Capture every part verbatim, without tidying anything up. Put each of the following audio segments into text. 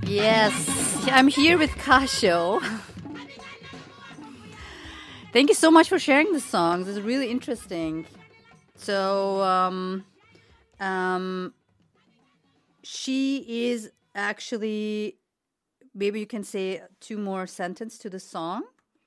Yes, I'm here with Kasho. Thank you so much for sharing the songs. It's really interesting. So, um, um, she is actually, maybe you can say two more sentences to the song.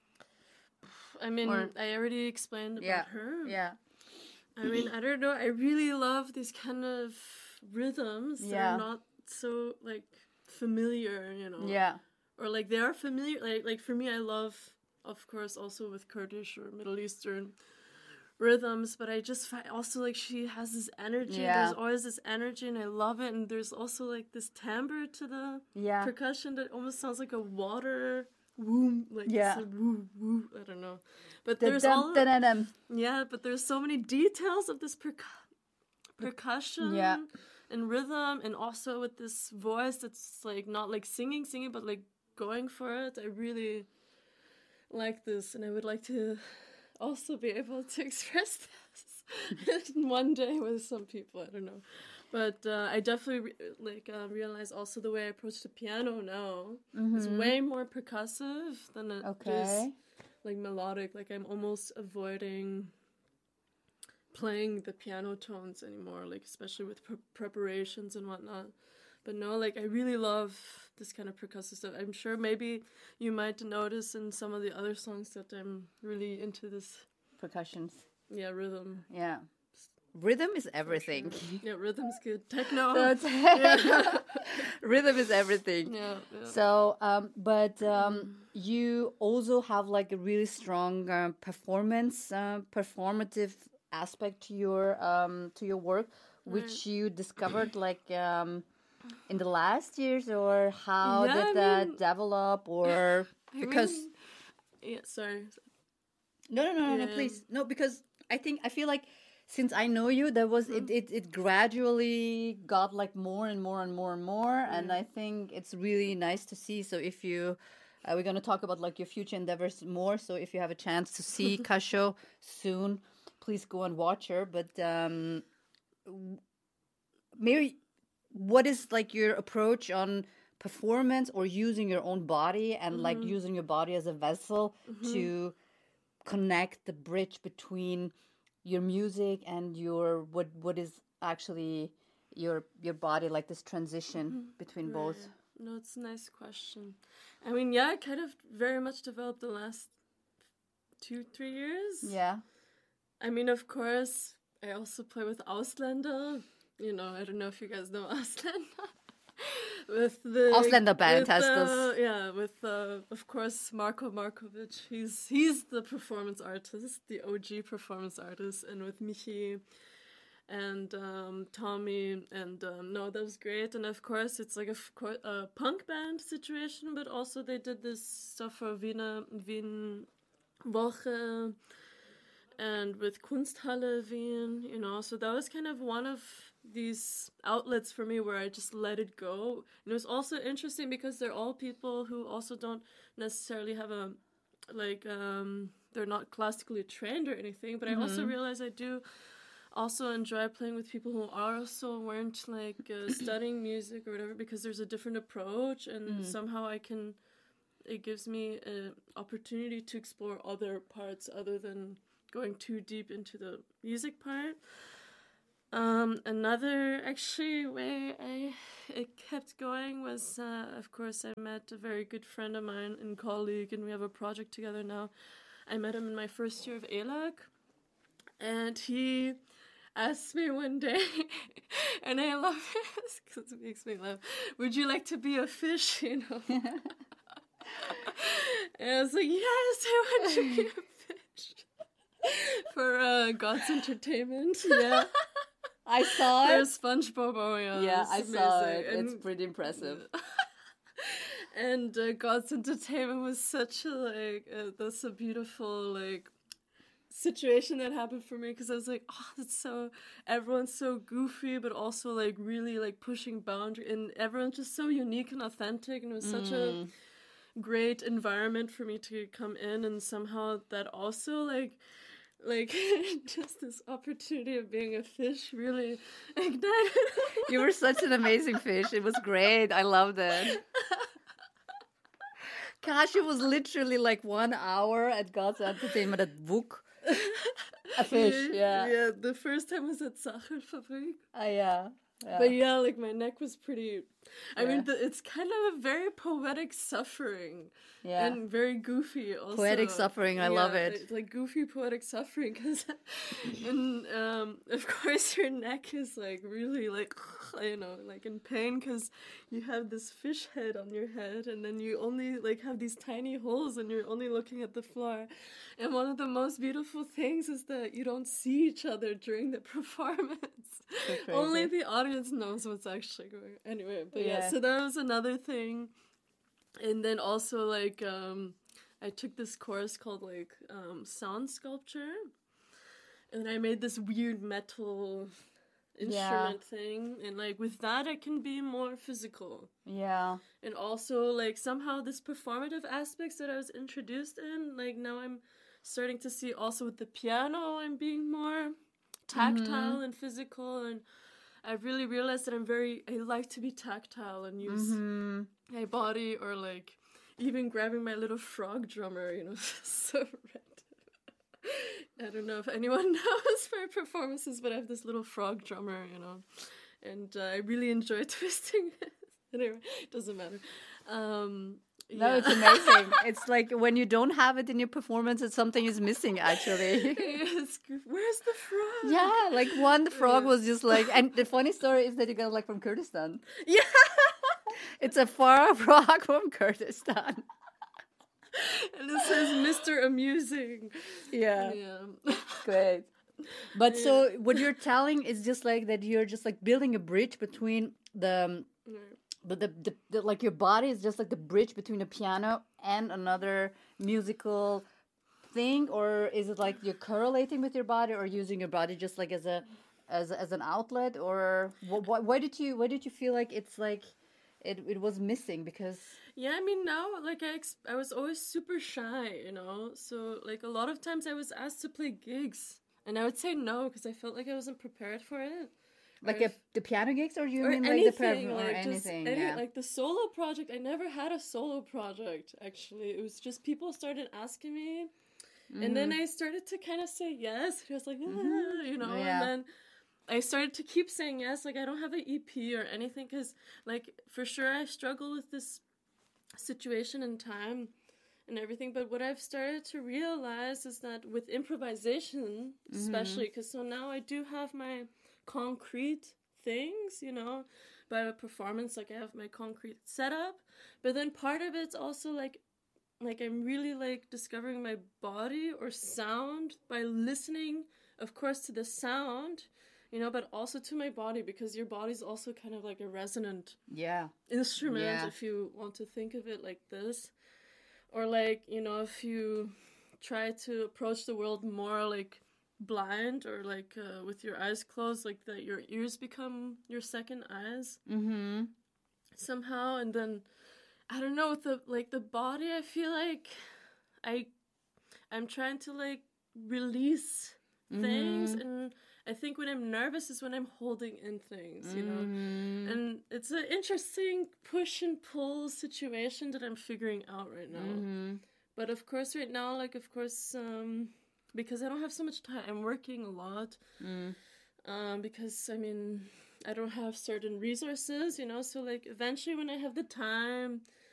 I mean, Or- I already explained about Yeah, her. yeah, I mean, I don't know. I really love these kind of rhythms that Yeah. are not so like familiar, you know. yeah, Or like they are familiar. Like like for me, I love, of course, also with Kurdish or Middle Eastern rhythms. But I just find also like she has this energy. Yeah. There's always this energy, and I love it. And there's also like this timbre to the yeah. percussion that almost sounds like a water woo, like Yeah. this woo woo. I don't know. But Da- there's dum, all da- da- dum. yeah, but there's so many details of this percu- percussion Yeah. and rhythm, and also with this voice that's like not like singing, singing, but like going for it. I really like this, and I would like to also be able to express this in one day with some people. I don't know, but uh, I definitely re- like uh, realize also the way I approach the piano now is way more percussive than it is Okay. like melodic. Like I'm almost avoiding playing the piano tones anymore, like especially with pre- preparations and whatnot. But no, like I really love this kind of percussive stuff. I'm sure maybe you might notice in some of the other songs that I'm really into this, Percussions. yeah, rhythm. Yeah. Rhythm is everything. Yeah, rhythm's good. Techno. That's yeah. Rhythm is everything. yeah, yeah. So, um, but um, you also have like a really strong uh, performance, uh, performative aspect to your um, to your work, which you discovered like um, in the last years, or how Yeah, did I that mean- develop, or I because mean- yeah, sorry. no, no, no, no, no, Yeah. please, no, because I think I feel like since I know you, there was it, it, it gradually got like more and more and more and more, and I think it's really nice to see. So if you, uh, we're gonna talk about like your future endeavors more. So if you have a chance to see Kasho soon, please go and watch her. But um, w- maybe what is like your approach on performance or using your own body and like using your body as a vessel to connect the bridge between your music and your what what is actually your your body, like this transition between both. Right. No, it's a nice question. I mean, yeah, I kind of very much developed the last two, three years. Yeah. I mean, of course, I also play with Ausländer. You know, I don't know if you guys know Ausländer. with the Ausländerband with, heißt uh, das. Yeah, with uh, of course Marko Markovic. He's he's the performance artist, the O G performance artist, and with Michi and um, Tommy, and um, no, that was great. And of course, it's like a, f- co- a punk band situation, but also they did this stuff for Wiener Wien Woche and with Kunsthalle Wien, you know. So that was kind of one of these outlets for me where I just let it go. And it was also interesting because they're all people who also don't necessarily have a, like, um, they're not classically trained or anything, but I also realized I do also enjoy playing with people who also weren't like uh, studying music or whatever, because there's a different approach, and somehow I can, it gives me an opportunity to explore other parts other than going too deep into the music part. Um, another actually way I it kept going was, uh, of course, I met a very good friend of mine and colleague, and we have a project together now. I met him in my first year of A L A C, and he asked me one day, and I love this because it makes me laugh, would you like to be a fish, you know? And I was like, yes, I want to be a fish. For uh, God's Entertainment. Yeah. I saw For it. SpongeBob, oh yeah. Yeah, it's I saw it. amazing. It's And- pretty impressive. And uh, God's Entertainment was such a, like, uh, that's a beautiful, like, situation that happened for me, because I was like, oh, that's so, everyone's so goofy, but also, like, really, like, pushing boundary, and everyone's just so unique and authentic, and it was such a great environment for me to come in, and somehow that also, like, like, just this opportunity of being a fish really ignited. You were such an amazing fish. It was great. I loved it. Kashi was literally like one hour at God's Entertainment at Vuk. A fish, yeah. Yeah, the first time was at Sacherfabrik. Uh, yeah. Yeah. But yeah, like my neck was pretty. I Yeah. mean, the, it's kind of a very poetic suffering, Yeah. and very goofy. Also, Poetic suffering, I love Yeah, it. Like, like goofy poetic suffering, because, and um, of course your neck is like really like you know like in pain because you have this fish head on your head, and then you only like have these tiny holes, and you're only looking at the floor. And one of the most beautiful things is that you don't see each other during the performance. So crazy. Only the audience knows what's actually going on. Anyway, but yeah. Yeah. So that was another thing. And then also, like, um, I took this course called, like, um, sound sculpture. And I made this weird metal instrument Yeah. thing. And, like, with that, I can be more physical. Yeah. And also, like, somehow this performative aspects that I was introduced in, like, now I'm starting to see also with the piano, I'm being more tactile Mm-hmm. and physical, and I've really realized that I'm very, I like to be tactile and use Mm-hmm. my body, or like even grabbing my little frog drummer, you know, so random. I don't know if anyone knows my performances, but I have this little frog drummer, you know, and uh, I really enjoy twisting it. Anyway, it doesn't matter. Um, No, yeah. it's amazing. It's like when you don't have it in your performance, it's something is missing, actually. Yes, where's the frog? Yeah, like one frog Yeah. was just like, and the funny story is that you got it like from Kurdistan. Yeah. It's a far frog from Kurdistan. And it says Mister Amusing. Yeah, Yeah. great. But so what you're telling is just like that you're just like building a bridge between the, um, Right. but the, the, the like your body is just like the bridge between a piano and another musical thing, or is it like you're correlating with your body or using your body just like as a as as an outlet, or wh- wh- why did you why did you feel like it's like it it was missing? Because Yeah, I mean, now, like, I, ex- I was always super shy, you know? So, like, a lot of times I was asked to play gigs, and I would say no, because I felt like I wasn't prepared for it. like Or a, the piano gigs, or you or mean like anything, the per- or like, just anything? any, Yeah. like, the solo project, I never had a solo project, actually. It was just people started asking me, and then I started to kind of say yes. It was like, ah, you know, Yeah. and then I started to keep saying yes. Like, I don't have an E P or anything, because, like, for sure I struggle with this situation and time and everything. But what I've started to realize is that with improvisation, especially, because so now I do have my concrete things, you know, by a performance, like I have my concrete setup, but then part of it's also like like I'm really like discovering my body or sound by listening, of course, to the sound, you know, but also to my body, because your body's also kind of like a resonant Yeah. instrument, Yeah. if you want to think of it like this. Or like, you know, if you try to approach the world more like blind, or like uh, with your eyes closed, like that your ears become your second eyes Mm-hmm. somehow. And then I don't know, with the like the body, I feel like I I'm trying to like release things, and I think when I'm nervous is when I'm holding in things, you know. Mm-hmm. And it's an interesting push and pull situation that I'm figuring out right now. Mm-hmm. But of course, right now, like, of course, um, because I don't have so much time, I'm working a lot. Mm. Um, because, I mean, I don't have certain resources, you know, so, like, eventually when I have the time